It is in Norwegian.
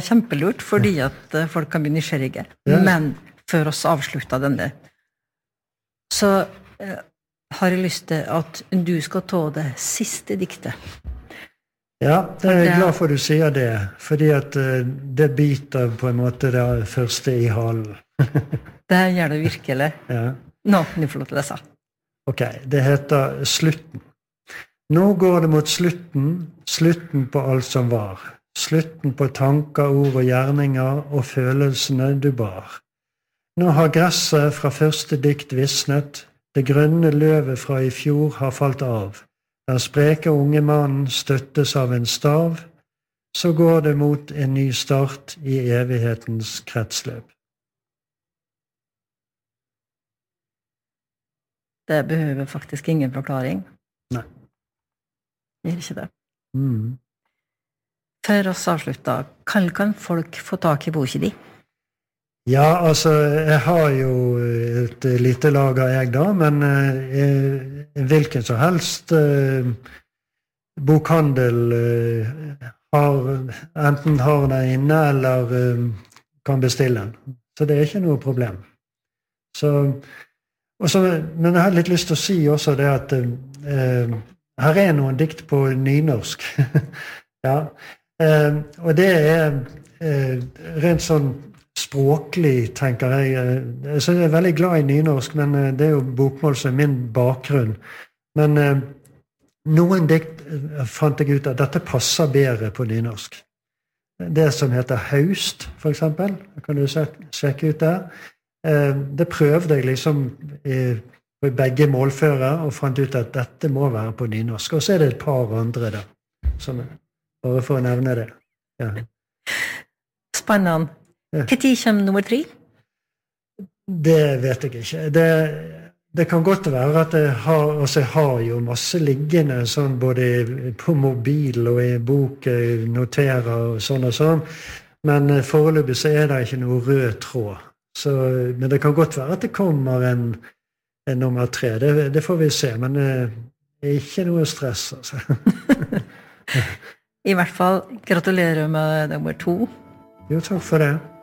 kjempelurt, fordi at folk kan bli nysgjerrige. Ja. Men før oss avslutta denne, så har jeg lyst til at du skal ta det siste diktet. Ja, jeg er glad for du sier det, fordi at det biter på en måte det første i halen. Det gjør det virkelig. Ja. Nå, du får lov til å lese. Ok, det heter Slutten. Nå går det mot slutten, slutten på alt som var. Slutten på tanker, ord og gjerninger og følelsene du bar. Nå har gresset fra første dikt visnet, det grønne løvet fra i fjor har falt av. Den spreke unge mannen støttes av en stav, så går det mot en ny start i evighetens kretsløp. Det behøver faktisk ingen forklaring. Nei. Gjør ikke det. Mm. Før oss avslutta, kan folk få tak i boka di? Ja, altså, jeg har jo et lite lager jeg da, men hvilken som helst bokhandel enten har den inne eller kan bestille den. Så det er ikke noe problem. Men jeg har litt lyst til å si også det at her er noen dikt på nynorsk. Ja. Og det er rent sånn språklig, tenker jeg. Så jeg er veldig glad i nynorsk, men det er jo bokmål som er min bakgrunn. Men noen dikt fant jeg ut at dette passer bedre på nynorsk. Det som heter Haust, for eksempel, kan du sjekke ut der. Det prøvde jeg liksom på begge målfører og fant ut at dette må være på nynorsk. Og så er det et par andre da, bare for å nevne det. Ja. Spennende. Hva tid kommer nummer 3? Det vet jeg ikke. Det kan godt være at jeg har jo masse liggende, sånn både på mobil og i bok, noterer og sånn, men foreløpig så er det ikke noe rød tråd. Men det kan godt være at det kommer en nummer 3, det får vi se, men det er ikke noe stress, altså. I hvert fall, gratulerer med nummer 2. Jo, takk for det.